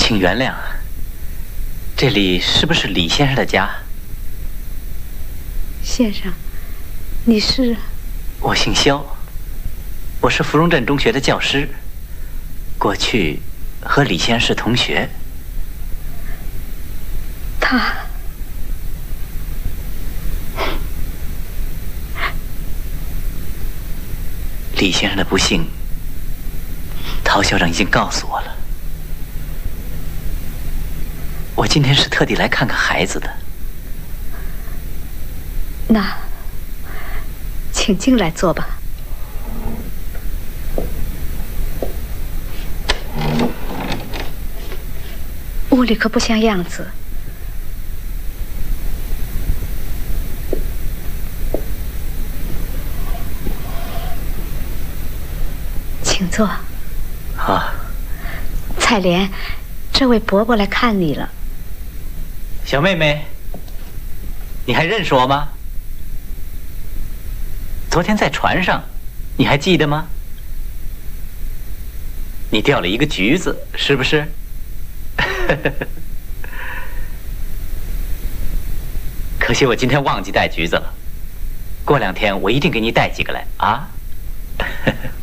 请原谅，这里是不是李先生的家？ 先生，你是？ 我姓肖，我是芙蓉镇中学的教师，过去和李先生是同学。 他李先生的不幸，陶校长已经告诉我了。我今天是特地来看看孩子的。 那，请进来坐吧。屋里可不像样子。请坐。 啊， 彩莲，这位伯伯来看你了。 小妹妹，你还认识我吗？昨天在船上，你还记得吗？你掉了一个橘子，是不是？可惜我今天忘记带橘子了，过2天我一定给你带几个来啊。